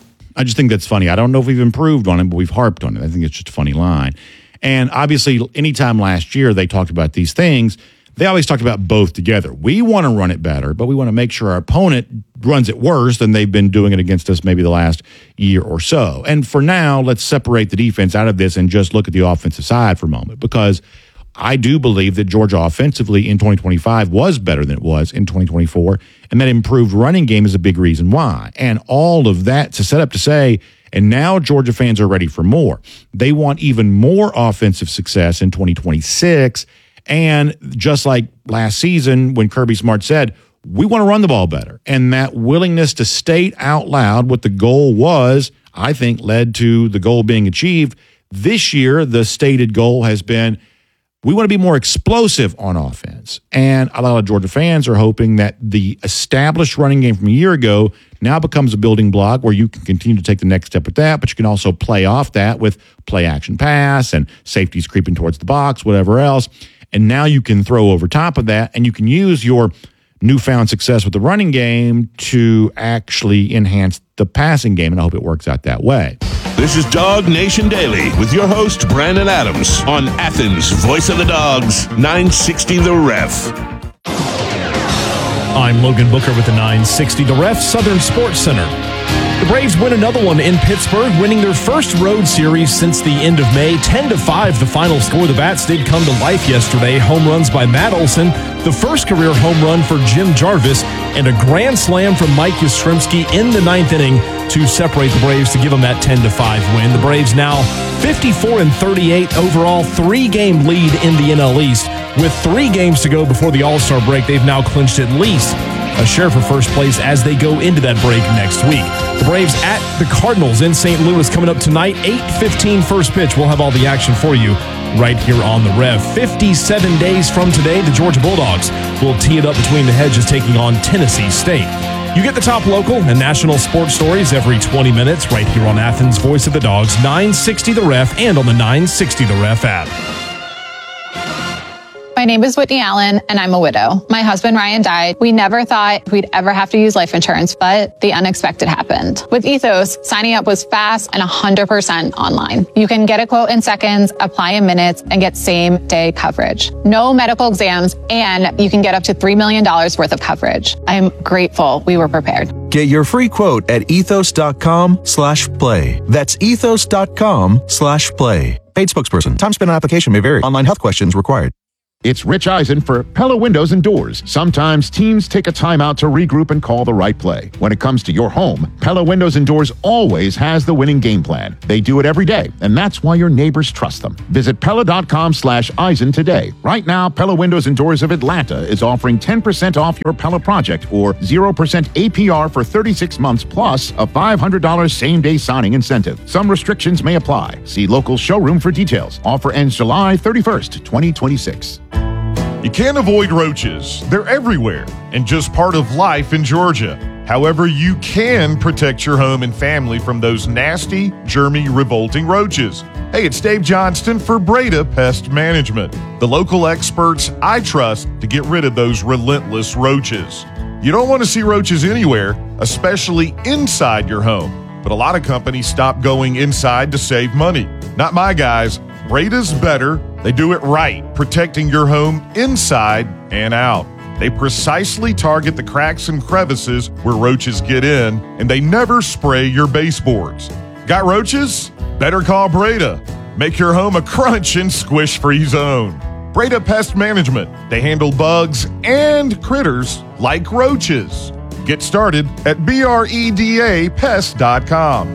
I just think that's funny. I don't know if we've improved on it, but we've harped on it. I think it's just a funny line. And obviously, anytime last year they talked about these things, they always talked about both together. We want to run it better, but we want to make sure our opponent runs it worse than they've been doing it against us maybe the last year or so. And for now, let's separate the defense out of this and just look at the offensive side for a moment, because I do believe that Georgia offensively in twenty twenty-five was better than it was in twenty twenty-four, and that improved running game is a big reason why. And all of that to set up to say, and now Georgia fans are ready for more. They want even more offensive success in twenty twenty-six. And just like last season when Kirby Smart said, we want to run the ball better. And that willingness to state out loud what the goal was, I think, led to the goal being achieved. This year, the stated goal has been, we want to be more explosive on offense. And a lot of Georgia fans are hoping that the established running game from a year ago now becomes a building block where you can continue to take the next step with that, but you can also play off that with play action pass and safeties creeping towards the box, whatever else. And now you can throw over top of that, and you can use your newfound success with the running game to actually enhance the passing game, and I hope it works out that way. This is Dog Nation Daily with your host, Brandon Adams, on Athens' Voice of the Dogs, nine sixty The Ref. I'm Logan Booker with the nine sixty The Ref Southern Sports Center. The Braves win another one in Pittsburgh, winning their first road series since the end of May. ten to five, the final score. The Bats did come to life yesterday. Home runs by Matt Olson, the first career home run for Jim Jarvis, and a grand slam from Mike Yastrzemski in the ninth inning to separate the Braves to give them that ten to five win. The Braves now fifty-four and thirty-eight overall, three-game lead in the N L East. With three games to go before the All-Star break, they've now clinched at least a share for first place as they go into that break next week. The Braves at the Cardinals in Saint Louis coming up tonight, eight fifteen first pitch. We'll have all the action for you right here on the Rev. fifty-seven days from today, the Georgia Bulldogs will tee it up between the hedges taking on Tennessee State. You get the top local and national sports stories every twenty minutes right here on Athens' Voice of the Dogs, nine sixty The Ref, and on the nine sixty The Ref app. My name is Whitney Allen, and I'm a widow. My husband, Ryan, died. We never thought we'd ever have to use life insurance, but the unexpected happened. With Ethos, signing up was fast and one hundred percent online. You can get a quote in seconds, apply in minutes, and get same-day coverage. No medical exams, and you can get up to three million dollars worth of coverage. I am grateful we were prepared. Get your free quote at ethos.com slash play. That's ethos.com slash play. Paid spokesperson. Time spent on application may vary. Online health questions required. It's Rich Eisen for Pella Windows and Doors. Sometimes teams take a timeout to regroup and call the right play. When it comes to your home, Pella Windows and Doors always has the winning game plan. They do it every day, and that's why your neighbors trust them. Visit Pella.com slash Eisen today. Right now, Pella Windows and Doors of Atlanta is offering ten percent off your Pella project or zero percent A P R for thirty-six months plus a five hundred dollars same-day signing incentive. Some restrictions may apply. See local showroom for details. Offer ends July thirty-first, twenty twenty-six. You can't avoid roaches. They're everywhere and just part of life in Georgia. However, you can protect your home and family from those nasty, germy, revolting roaches. Hey, it's Dave Johnston for Breda Pest Management, the local experts I trust to get rid of those relentless roaches. You don't want to see roaches anywhere, especially inside your home. But a lot of companies stop going inside to save money. Not my guys. Breda's better. They do it right, protecting your home inside and out. They precisely target the cracks and crevices where roaches get in, and they never spray your baseboards. Got roaches? Better call Breda. Make your home a crunch and squish-free zone. Breda Pest Management. They handle bugs and critters like roaches. Get started at B R E D A pest dot com.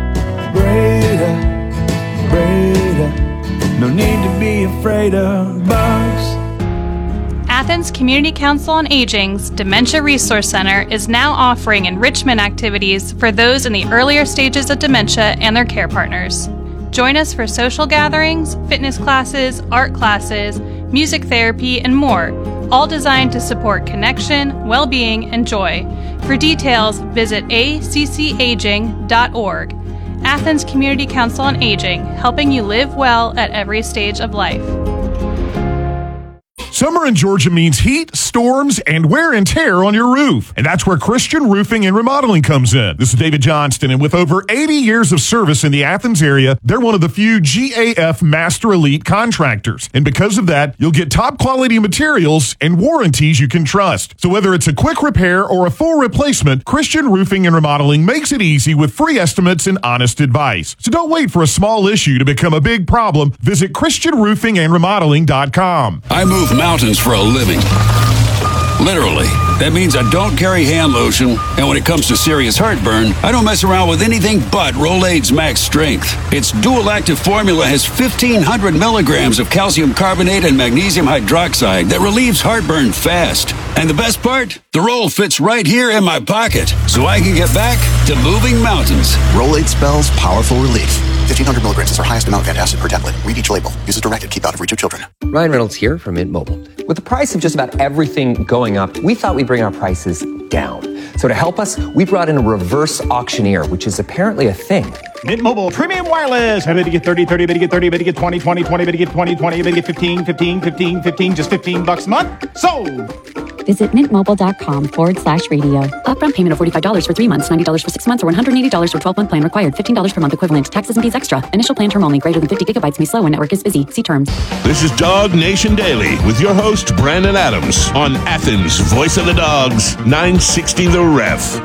Breda, Breda. No need to be afraid of bugs. Athens Community Council on Aging's Dementia Resource Center is now offering enrichment activities for those in the earlier stages of dementia and their care partners. Join us for social gatherings, fitness classes, art classes, music therapy, and more, all designed to support connection, well-being, and joy. For details, visit a c c aging dot org. Athens Community Council on Aging, helping you live well at every stage of life. Summer in Georgia means heat, storms, and wear and tear on your roof. And that's where Christian Roofing and Remodeling comes in. This is David Johnston, and with over eighty years of service in the Athens area, they're one of the few G A F Master Elite contractors. And because of that, you'll get top quality materials and warranties you can trust. So whether it's a quick repair or a full replacement, Christian Roofing and Remodeling makes it easy with free estimates and honest advice. So don't wait for a small issue to become a big problem. Visit Christian Roofing and Remodeling dot com. I move mountains for a living. Literally. That means I don't carry hand lotion, and when it comes to serious heartburn, I don't mess around with anything but Rolaids Max Strength. Its dual-active formula has fifteen hundred milligrams of calcium carbonate and magnesium hydroxide that relieves heartburn fast. And the best part? The roll fits right here in my pocket, so I can get back to moving mountains. Rolaids spells powerful relief. fifteen hundred milligrams is our highest amount of antacid per tablet. Read each label. Use as directed. Keep out of reach of children. Ryan Reynolds here from Mint Mobile. With the price of just about everything going up, we thought we'd bring our prices down. So to help us, we brought in a reverse auctioneer, which is apparently a thing. Mint Mobile Premium Wireless. How to get thirty, thirty, to get thirty, to get twenty, twenty, twenty, to get twenty, twenty, to get fifteen, fifteen, fifteen, fifteen, just fifteen bucks a month. Sold! Visit mintmobile.com forward slash radio. Upfront payment of forty-five dollars for three months, ninety dollars for six months, or one hundred eighty dollars for twelve-month plan required. fifteen dollars per month equivalent. Taxes and fees extra. Initial plan term only. Greater than fifty gigabytes may slow when network is busy. See terms. This is Dog Nation Daily with your host, Brandon Adams, on Athens' Voice of the Dogs, nine sixty The Ref.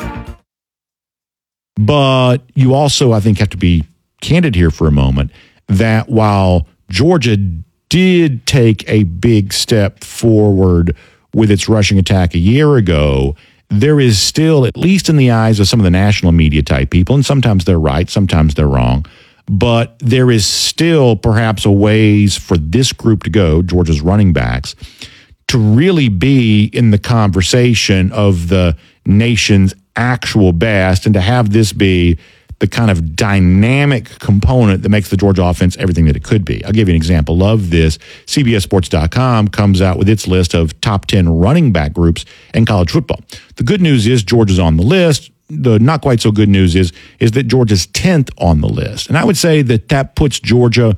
But you also, I think, have to be candid here for a moment that while Georgia did take a big step forward with its rushing attack a year ago, there is still, at least in the eyes of some of the national media type people, and sometimes they're right, sometimes they're wrong, but there is still perhaps a ways for this group to go, Georgia's running backs, to really be in the conversation of the nation's actual best, and to have this be the kind of dynamic component that makes the Georgia offense everything that it could be. I'll give you an example of this. C B S Sports dot com comes out with its list of top ten running back groups in college football. The good news is Georgia's on the list. The not quite so good news is, is that Georgia's tenth on the list. And I would say that that puts Georgia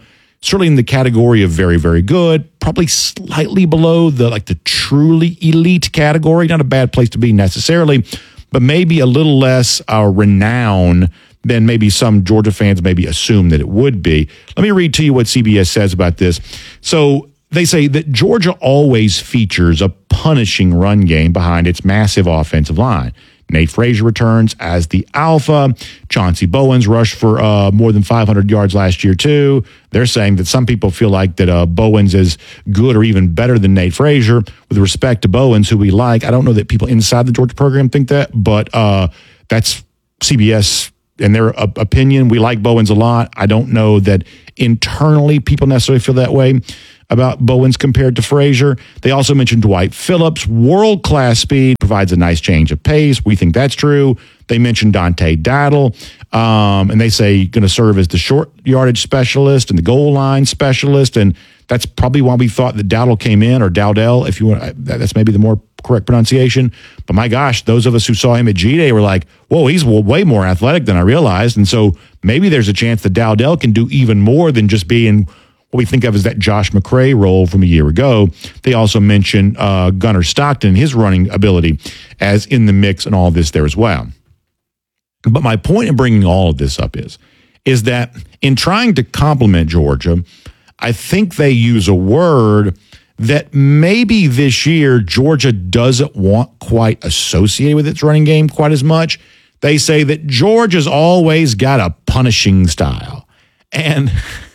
certainly in the category of very, very good, probably slightly below the like the truly elite category. Not a bad place to be necessarily, but maybe a little less uh, renown than maybe some Georgia fans maybe assume that it would be. Let me read to you what C B S says about this. So they say that Georgia always features a punishing run game behind its massive offensive line. Nate Frazier returns as the alpha. Chauncey Bowens rushed for uh, more than five hundred yards last year, too. They're saying that some people feel like that uh, Bowens is good or even better than Nate Frazier. With respect to Bowens, who we like, I don't know that people inside the Georgia program think that, but uh, that's C B S and their uh, opinion. We like Bowens a lot. I don't know that internally people necessarily feel that way about Bowens compared to Frazier. They also mentioned Dwight Phillips. World-class speed, provides a nice change of pace. We think that's true. They mentioned Dante Dowdle, um, and they say going to serve as the short yardage specialist and the goal line specialist, and that's probably why we thought that Dowdle came in, or Dowdell, if you want. That's maybe the more correct pronunciation. But my gosh, those of us who saw him at G-Day were like, whoa, he's way more athletic than I realized. And so maybe there's a chance that Dowdell can do even more than just being what we think of as that Josh McCray role from a year ago. They also mention uh, Gunnar Stockton, his running ability, as in the mix and all this there as well. But my point in bringing all of this up is, is that in trying to compliment Georgia, I think they use a word that maybe this year Georgia doesn't want quite associated with its running game quite as much. They say that Georgia's always got a punishing style. And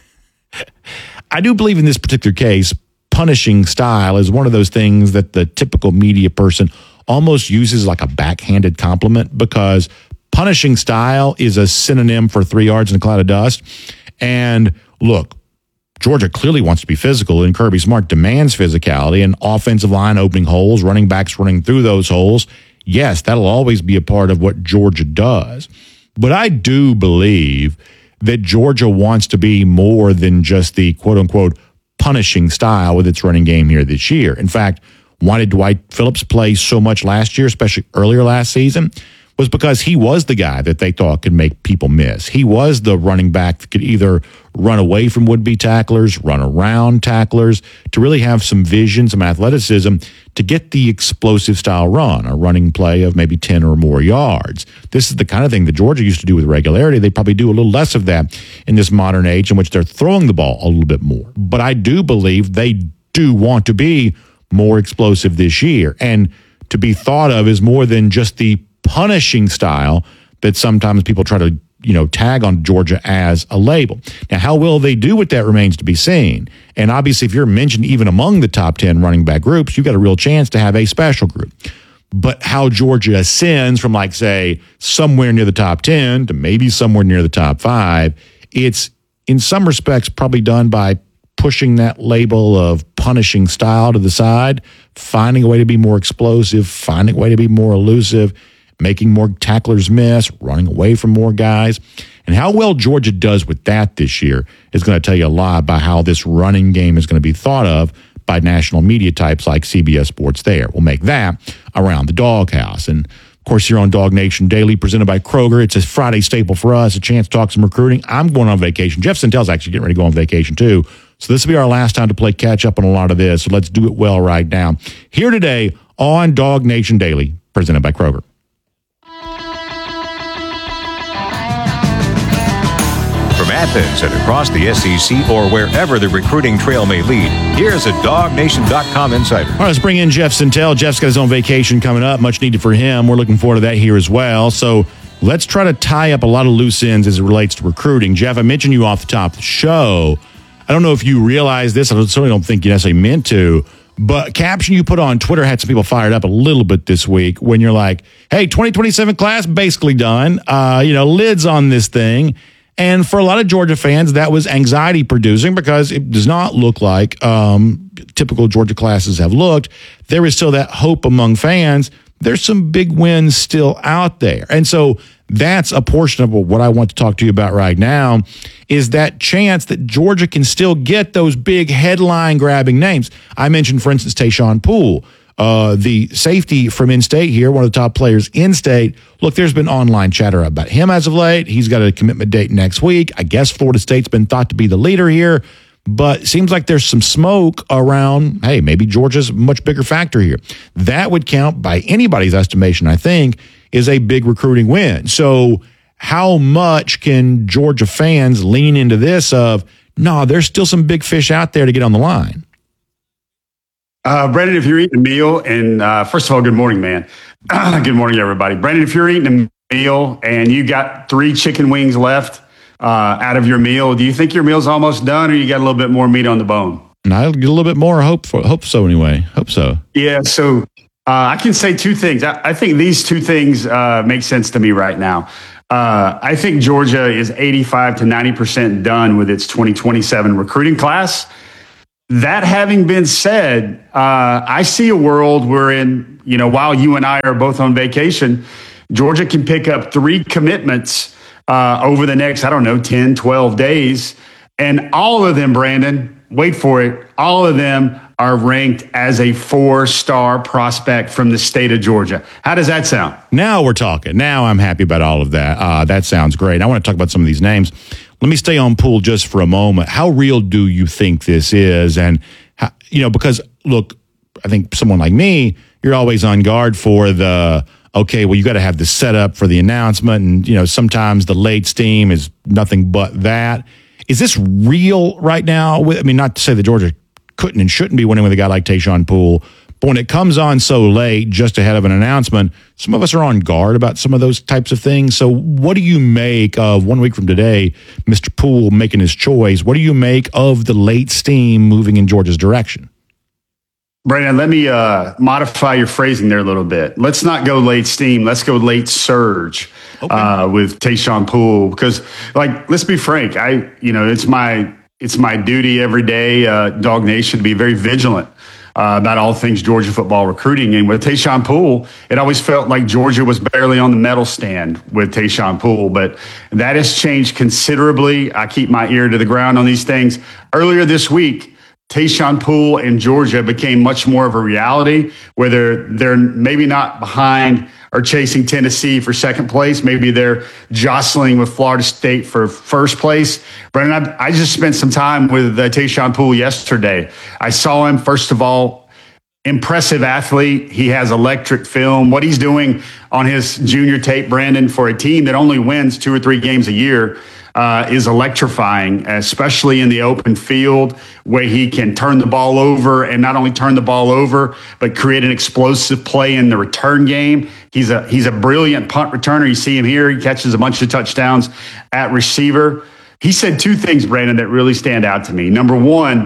I do believe in this particular case, punishing style is one of those things that the typical media person almost uses like a backhanded compliment, because punishing style is a synonym for three yards in a cloud of dust. And look, Georgia clearly wants to be physical, and Kirby Smart demands physicality and offensive line opening holes, running backs running through those holes. Yes, that'll always be a part of what Georgia does. But I do believe that Georgia wants to be more than just the quote-unquote punishing style with its running game here this year. In fact, why did Dwight Phillips play so much last year, especially earlier last season? Was because he was the guy that they thought could make people miss. He was the running back that could either run away from would-be tacklers, run around tacklers, to really have some vision, some athleticism to get the explosive style run, a running play of maybe ten or more yards. This is the kind of thing that Georgia used to do with regularity. They probably do a little less of that in this modern age in which they're throwing the ball a little bit more. But I do believe they do want to be more explosive this year, and to be thought of as more than just the punishing style that sometimes people try to, you know, tag on Georgia as a label. Now, how well they do with that remains to be seen. And obviously, if you're mentioned even among the top ten running back groups, you've got a real chance to have a special group. But how Georgia ascends from, like, say, somewhere near the top ten to maybe somewhere near the top five, it's in some respects probably done by pushing that label of punishing style to the side, finding a way to be more explosive, finding a way to be more elusive, making more tacklers miss, running away from more guys. And how well Georgia does with that this year is going to tell you a lot about how this running game is going to be thought of by national media types like C B S Sports there. We'll make that around the doghouse. And, of course, here on Dog Nation Daily, presented by Kroger, it's a Friday staple for us, a chance to talk some recruiting. I'm going on vacation. Jeff Sentell's actually getting ready to go on vacation, too. So this will be our last time to play catch up on a lot of this. So let's do it well right now. Here today on Dog Nation Daily, presented by Kroger. From Athens and across the S E C or wherever the recruiting trail may lead, here's a dog nation dot com insider. All right, let's bring in Jeff Sentell. Jeff's got his own vacation coming up, much needed for him. We're looking forward to that here as well. So let's try to tie up a lot of loose ends as it relates to recruiting. Jeff, I mentioned you off the top of the show. I don't know if you realize this. I certainly don't think you necessarily meant to. But caption you put on Twitter had some people fired up a little bit this week when you're like, hey, twenty twenty-seven class basically done. Uh, you know, lids on this thing. And for a lot of Georgia fans, that was anxiety producing because it does not look like um, typical Georgia classes have looked. There is still that hope among fans. There's some big wins still out there. And so that's a portion of what I want to talk to you about right now, is that chance that Georgia can still get those big headline grabbing names. I mentioned, for instance, Tayshaun Poole, uh, the safety from in-state here, one of the top players in-state. Look, there's been online chatter about him as of late. He's got a commitment date next week. I guess Florida State's been thought to be the leader here. but it seems like there's some smoke around, hey, maybe Georgia's a much bigger factor here. That would count by anybody's estimation, I think, is a big recruiting win. So how much can Georgia fans lean into this of, no, there's still some big fish out there to get on the line? Uh, Brandon, if you're eating a meal, and uh, first of all, good morning, man. Good morning, everybody. Brandon, if you're eating a meal and you got three chicken wings left uh, out of your meal, do you think your meal's almost done, or you got a little bit more meat on the bone? And I'll get a little bit more. Hope for, hope so anyway. Hope so. Yeah. So uh, I can say two things. I, I think these two things uh, make sense to me right now. Uh, I think Georgia is eighty-five to ninety percent done with its twenty twenty-seven recruiting class. That having been said, uh, I see a world wherein, you know, while you and I are both on vacation, Georgia can pick up three commitments uh, over the next, I don't know, ten, twelve days. And all of them, Brandon, wait for it, all of them are ranked as a four-star prospect from the state of Georgia. How does that sound? Now we're talking. Now I'm happy about all of that. Uh, that sounds great. I want to talk about some of these names. Let me stay on Poole just for a moment. How real do you think this is? And, how, you know, because, look, I think someone like me, you're always on guard for the, okay, well, you got to have the setup for the announcement. And, you know, sometimes the late steam is nothing but that. Is this real right now? I mean, not to say that Georgia couldn't and shouldn't be winning with a guy like Tayshaun Poole, but when it comes on so late, just ahead of an announcement, some of us are on guard about some of those types of things. So what do you make of, one week from today, Mister Poole making his choice? What do you make of the late steam moving in Georgia's direction? Brandon, let me uh, modify your phrasing there a little bit. Let's not go late steam. Let's go late surge okay. uh, with Tayshaun Poole. Because, like, let's be frank. I, you know, it's my it's my duty every day, uh, Dog Nation, to be very vigilant uh, about all things Georgia football recruiting. And with Tayshaun Poole, it always felt like Georgia was barely on the medal stand with Tayshaun Poole. But that has changed considerably. I keep my ear to the ground on these things. Earlier this week, Tayshaun Poole and Georgia became much more of a reality, where they're, they're maybe not behind or chasing Tennessee for second place. Maybe they're jostling with Florida State for first place. Brandon, I, I just spent some time with uh, Tayshaun Poole yesterday. I saw him, first of all, impressive athlete. He has electric film. What he's doing on his junior tape, Brandon, for a team that only wins two or three games a year, Uh, is electrifying, especially in the open field, where he can turn the ball over, and not only turn the ball over, but create an explosive play in the return game. He's a he's a brilliant punt returner. You see him here. He catches a bunch of touchdowns at receiver. He said two things, Brandon, that really stand out to me. Number one,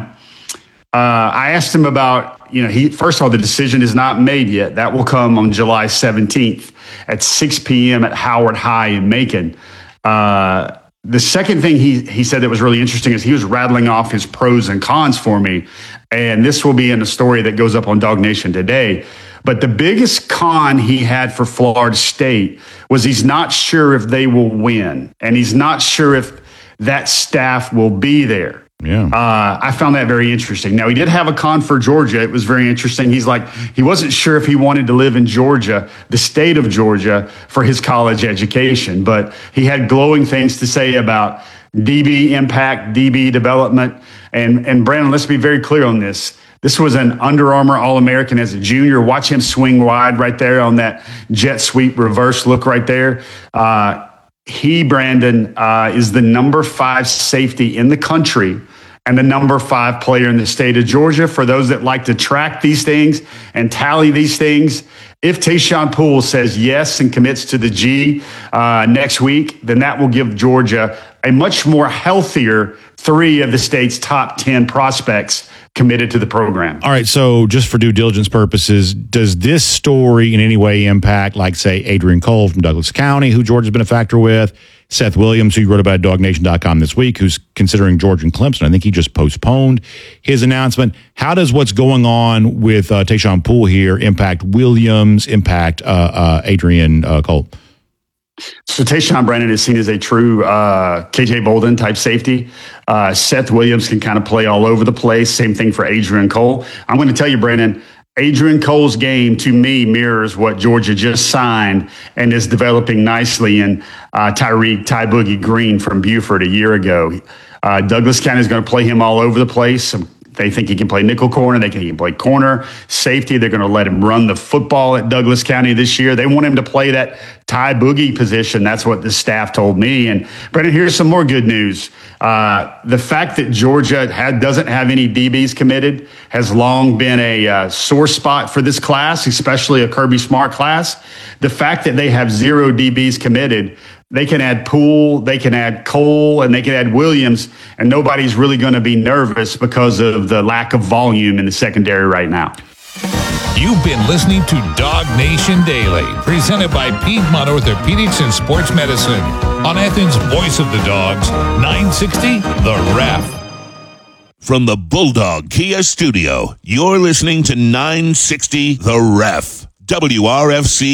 uh, I asked him about, you know, he first of all, the decision is not made yet. That will come on July seventeenth at six p.m. at Howard High in Macon. Uh, The second thing he he said that was really interesting is he was rattling off his pros and cons for me. And this will be in a story that goes up on Dog Nation today. But the biggest con he had for Florida State was he's not sure if they will win. And he's not sure if that staff will be there. Yeah. Uh, I found that very interesting. Now, he did have a con for Georgia. It was very interesting. He's like, he wasn't sure if he wanted to live in Georgia, the state of Georgia, for his college education. But he had glowing things to say about D B impact, D B development. And, and Brandon, let's be very clear on this. This was an Under Armour All-American as a junior. Watch him swing wide right there on that jet sweep reverse look right there. Uh, he, Brandon, uh, is the number five safety in the country and the number five player in the state of Georgia. For those that like to track these things and tally these things, if Tayshaun Poole says yes and commits to the G uh, next week, then that will give Georgia a much more healthier three of the state's top ten prospects committed to the program. All right, so just for due diligence purposes, does this story in any way impact, like, say, Adrian Cole from Douglas County, who Georgia's been a factor with, Seth Williams, who you wrote about at dog nation dot com this week, who's considering Georgia and Clemson? I think he just postponed his announcement. How does what's going on with uh, Tayshaun Poole here impact Williams, impact uh, uh, Adrian uh, Cole? So Tayshaun, Brandon, is seen as a true uh, K J Bolden type safety. Uh, Seth Williams can kind of play all over the place. Same thing for Adrian Cole. I'm going to tell you, Brandon, Adrian Cole's game, to me, mirrors what Georgia just signed and is developing nicely in uh, Tyreek Ty Boogie Green from Buford a year ago. Uh, Douglas County is going to play him all over the place. They think he can play nickel corner. They think he can play corner, safety. They're going to let him run the football at Douglas County this year. They want him to play that Ty Boogie position. That's what the staff told me. And Brendan, here's some more good news. Uh, the fact that Georgia had, doesn't have any D Bs committed has long been a uh, sore spot for this class, especially a Kirby Smart class. The fact that they have zero D Bs committed, they can add Poole, they can add Cole, and they can add Williams, and nobody's really going to be nervous because of the lack of volume in the secondary right now. You've been listening to Dog Nation Daily, presented by Piedmont Orthopedics and Sports Medicine on Athens' Voice of the Dogs, nine sixty The Ref. From the Bulldog Kia Studio, you're listening to nine sixty The Ref, W R F C.